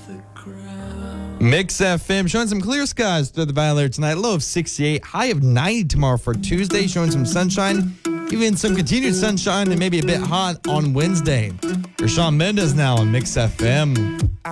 Mix FM showing some clear skies through the valley there tonight. Low of 68, high of 90 tomorrow for Tuesday, showing some sunshine, even some continued sunshine and maybe a bit hot on Wednesday. For Shawn Mendes now on Mix FM.